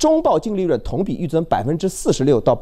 中报净利润同比预增46%到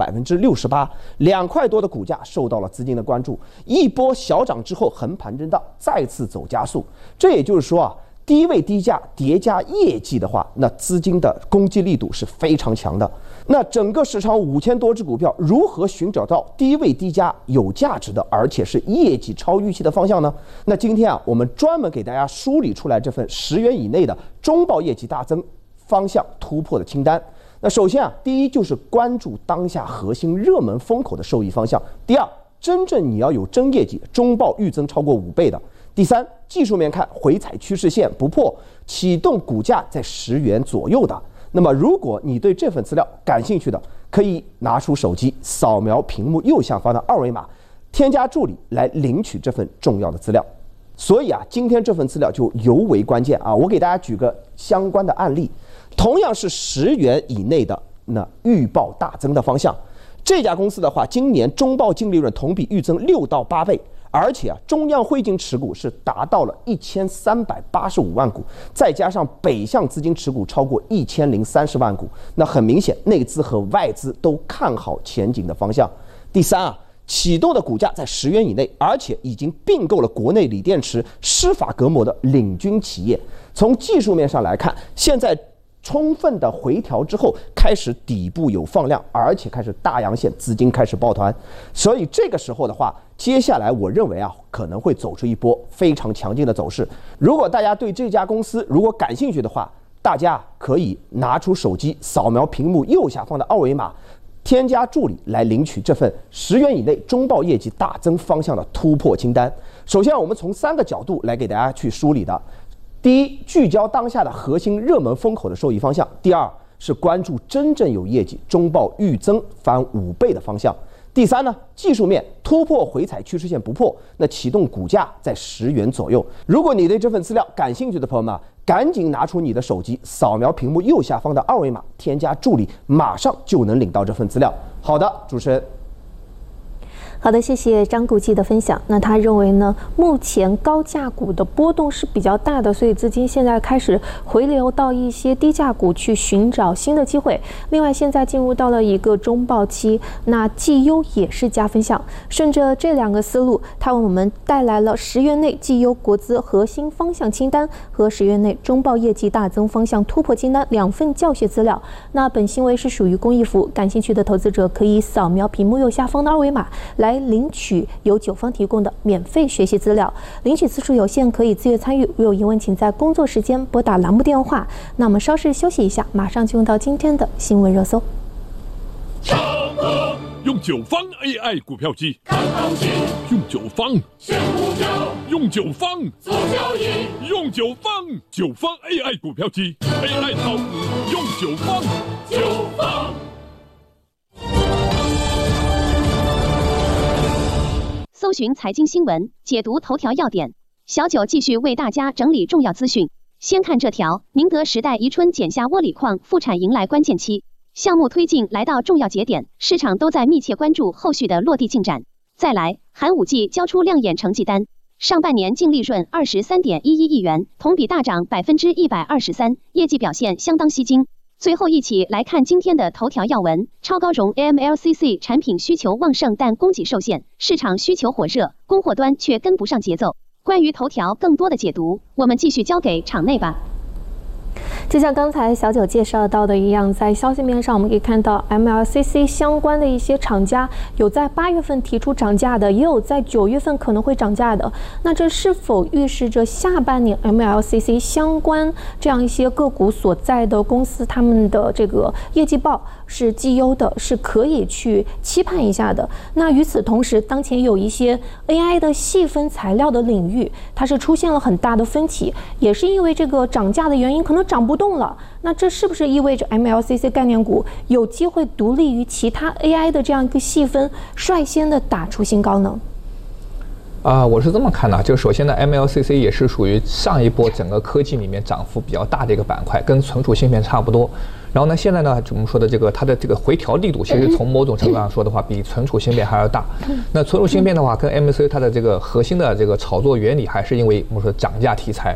68%，2块多的股价受到了资金的关注，一波小涨之后横盘震荡，再次走加速。这也就是说啊，低位低价叠加业绩的话，那资金的攻击力度是非常强的。那整个市场5000多只股票，如何寻找到低位低价有价值的，而且是业绩超预期的方向呢？那今天啊，我们专门给大家梳理出来这份10元以内的中报业绩大增方向突破的清单。那首先啊，第一就是关注当下核心热门风口的受益方向；第二，真正你要有真业绩，中报预增超过5倍的；第三，技术面看回踩趋势线不破，启动股价在10元左右的。那么，如果你对这份资料感兴趣的，可以拿出手机扫描屏幕右下方的2维码，添加助理来领取这份重要的资料。所以啊，今天这份资料就尤为关键啊！我给大家举个相关的案例，同样是10元以内的那预报大增的方向，这家公司的话，今年中报净利润同比预增6到8倍。而且啊，中央汇金持股是达到了1385万股，再加上北向资金持股超过1030万股，那很明显，内资和外资都看好前景的方向。第三啊，启动的股价在10元以内，而且已经并购了国内锂电池施法隔膜的领军企业。从技术面上来看，现在充分的回调之后，开始底部有放量，而且开始大阳线，资金开始抱团，所以这个时候的话，接下来我认为啊，可能会走出一波非常强劲的走势。如果大家对这家公司如果感兴趣的话，大家可以拿出手机扫描屏幕右下方的2维码，添加助理来领取这份10元以内中报业绩大增方向的突破清单。首先，我们从3个角度来给大家去梳理的。第一，聚焦当下的核心热门风口的受益方向；第二，是关注真正有业绩、中报预增翻5倍的方向；第三呢，技术面突破回踩趋势线不破，那启动股价在10元左右。如果你对这份资料感兴趣的朋友们，赶紧拿出你的手机，扫描屏幕右下方的2维码，添加助理，马上就能领到这份资料。好的，主持人。 好的，谢谢张顾记的分享。那他认为呢，目前高价股的波动是比较大的，所以资金现在开始回流到一些低价股去寻找新的机会。另外，现在进入到了一个中报期，那绩优也是加分项。顺着这2个思路，他为我们带来了10元内绩优国资核心方向清单和10元内中报业绩大增方向突破清单2份教学资料。那本行为是属于公益服务，感兴趣的投资者可以扫描屏幕右下方的2维码来领取由9方提供的免费学习资料。领取次数有限，可以自愿参与。如有疑问，请在工作时间拨打栏目电话。那我们稍事休息一下，马上进入到今天的新闻热搜。 用9方 AI 股票机看行情，用9方选股票，用9方做交易，用9方AI 股票机 AI 炒股用9方。 搜寻财经新闻，解读头条要点。小九继续为大家整理重要资讯。先看这条：宁德时代宜春碱下窝锂矿复产迎来关键期，项目推进来到重要节点，市场都在密切关注后续的落地进展。再来，寒武纪交出亮眼成绩单，上半年净利润23.11亿元，同比大涨123%，业绩表现相当吸睛。最后一起来看今天的头条要闻：超高熔 AMLCC 产品需求旺盛，但供给受限，市场需求火热，供货端却跟不上节奏。关于头条更多的解读，我们继续交给场内吧。 就像刚才小九介绍到的一样，在消息面上我们可以看到 MLCC 相关的一些厂家有在8月份提出涨价的，也有在9月份可能会涨价的。那这是否预示着下半年 MLCC 相关这样一些个股所在的公司，他们的这个业绩报是绩优的，是可以去期盼一下的？那与此同时，当前有一些 AI 的细分材料的领域，它是出现了很大的分歧，也是因为这个涨价的原因，可能涨不动了。那这是不是意味着 MLCC 概念股有机会独立于其他 AI 的这样一个细分，率先的打出新高呢？ 我是这么看的，就首先呢 ，MLCC 也是属于上一波整个科技里面涨幅比较大的一个板块，跟存储芯片差不多。然后呢，现在呢，我们说的这个它的这个回调力度，其实从某种程度上说的话，比存储芯片还要大。那存储芯片的话，跟 MLCC 它的这个核心的这个炒作原理，还是因为我们说涨价题材。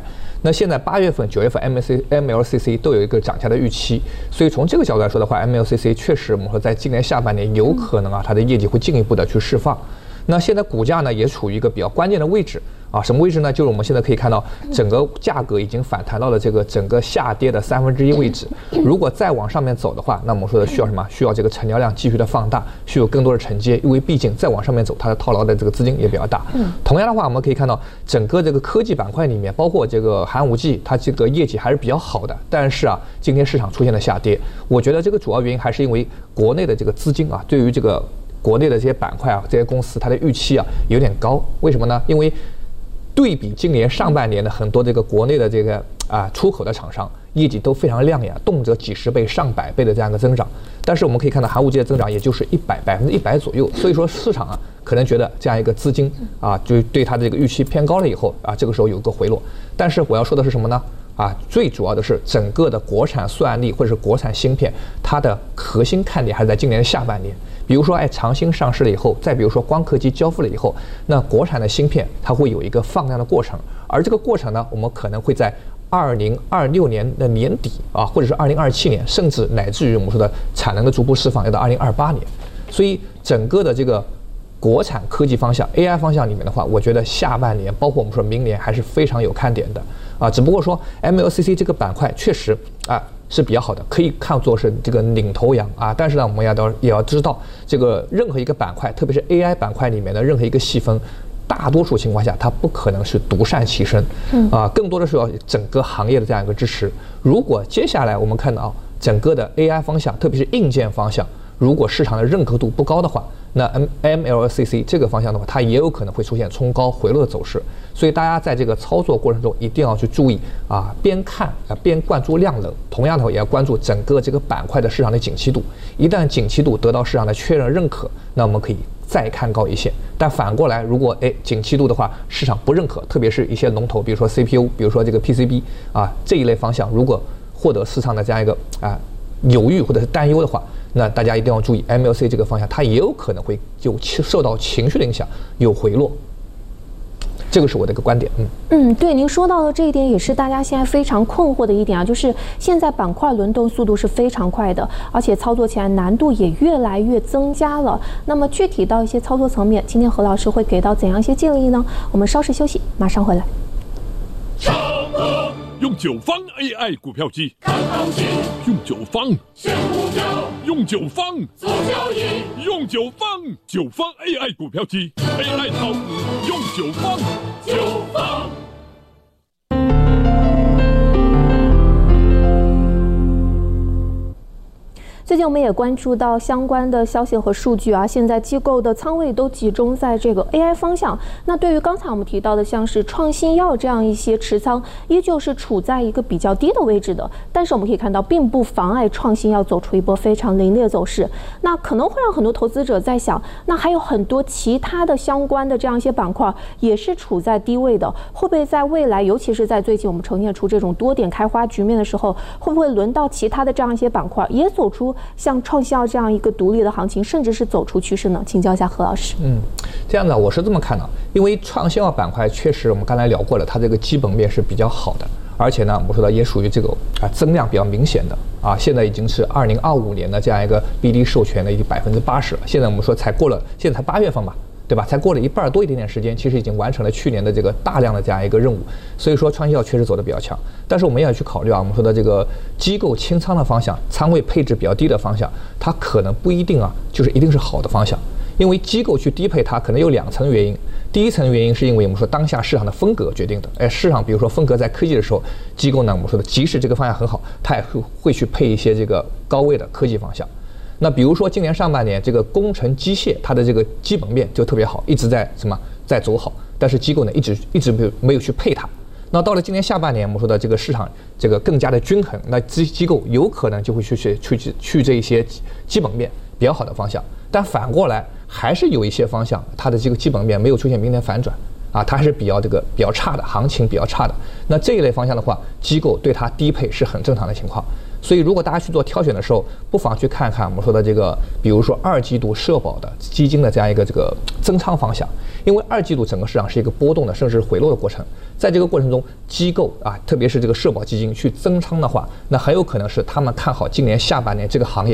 那现在8月份、9月份 MLCC 都有一个涨价的预期，所以从这个角度来说的话 ，MLCC 确实我们说在今年下半年有可能它的业绩会进一步的去释放。那现在股价呢也处于一个比较关键的位置啊，什么位置呢？就是我们现在可以看到，整个价格已经反弹到了这个整个下跌的1/3位置。如果再往上面走的话，那我们说的需要什么？需要这个成交量继续的放大，需要更多的承接，因为毕竟再往上面走，它的套牢的这个资金也比较大。同样的话，我们可以看到整个这个科技板块里面，包括这个寒武纪，它这个业绩还是比较好的。但是今天市场出现了下跌，我觉得这个主要原因还是因为国内的这个资金对于这个国内的这些板块这些公司它的预期有点高。为什么呢？因为对比今年上半年的很多这个国内的这个出口的厂商业绩都非常亮眼，动辄几十倍、上百倍的这样一个增长。但是我们可以看到寒武纪的增长也就是100%左右，所以说市场可能觉得这样一个资金就对它的这个预期偏高了以后这个时候有个回落。但是我要说的是什么呢？最主要的是整个的国产算力或者是国产芯片，它的核心看点还是在今年的下半年。比如说长芯上市了以后，再比如说光刻机交付了以后，那国产的芯片它会有一个放量的过程，而这个过程呢，我们可能会在2026年的年底或者是2027年，甚至乃至于我们说的产能的逐步释放要到2028年。所以整个的这个国产科技方向 AI 方向里面的话，我觉得下半年包括我们说明年还是非常有看点的只不过说 MLCC 这个板块确实是比较好的，可以看作是这个领头羊但是呢，我们也要知道，这个任何一个板块，特别是 AI 板块里面的任何一个细分，大多数情况下它不可能是独善其身，更多的是要整个行业的这样一个支持。如果接下来我们看到整个的 AI 方向，特别是硬件方向，如果市场的认可度不高的话，那 MLCC 这个方向的话，它也有可能会出现冲高回落的走势。所以大家在这个操作过程中一定要去注意边看边关注量能，同样的也要关注整个这个板块的市场的景气度。一旦景气度得到市场的确认认可，那我们可以再看高一线。但反过来，如果景气度的话市场不认可，特别是一些龙头，比如说 CPU， 比如说这个 PCB 这一类方向，如果获得市场的这样一个犹豫或者是担忧的话，那大家一定要注意 MLC 这个方向，它也有可能会受到情绪的影响，有回落。这个是我的一个观点。 对，您说到的这一点也是大家现在非常困惑的一点就是现在板块轮动速度是非常快的，而且操作起来难度也越来越增加了。那么具体到一些操作层面，今天何老师会给到怎样一些建议呢？我们稍事休息，马上回来。 用9方 AI 股票机看行情，用9方选股票，用9方做交易，用9方9方 AI 股票机 AI 炒股用9方9方。 最近我们也关注到相关的消息和数据现在机构的仓位都集中在这个 AI 方向。那对于刚才我们提到的像是创新药这样一些持仓，依旧是处在一个比较低的位置的。但是我们可以看到，并不妨碍创新药走出一波非常凌厉的走势。那可能会让很多投资者在想，那还有很多其他的相关的这样一些板块也是处在低位的，会不会在未来，尤其是在最近我们呈现出这种多点开花局面的时候，会不会轮到其他的这样一些板块也走出像创新药这样一个独立的行情，甚至是走出趋势呢？请教一下何老师。 这样的我是这么看的，因为创新药板块确实我们刚才聊过了，它这个基本面是比较好的，而且呢，我们说的也属于这个增量比较明显的现在已经是2025年的这样一个 BD 授权的已经80%了。现在我们说才过了，现在才8月份吧。对吧？才过了一半多一点点时间，其实已经完成了去年的这个大量的这样一个任务。所以说创新药确实走得比较强，但是我们也要去考虑我们说的这个机构清仓的方向，仓位配置比较低的方向，它可能不一定就是一定是好的方向。因为机构去低配它可能有2层原因。第一层原因是因为我们说当下市场的风格决定的。市场比如说风格在科技的时候，机构呢我们说的即使这个方向很好，它也会去配一些这个高位的科技方向。那比如说今年上半年这个工程机械，它的这个基本面就特别好，一直在在走好，但是机构呢一直没有去配它。那到了今年下半年，我们说的这个市场这个更加的均衡，那机构有可能就会去这一些基本面比较好的方向。但反过来还是有一些方向，它的这个基本面没有出现明显反转它还是比较差的，行情比较差的。那这一类方向的话，机构对它低配是很正常的情况。 所以如果大家去做挑选的时候，不妨去看看我们说的这个，比如说2季度社保的基金的这样一个这个增仓方向，因为2季度整个市场是一个波动的，甚至是回落的过程，在这个过程中，机构啊，特别是这个社保基金去增仓的话，那很有可能是他们看好今年下半年这个行业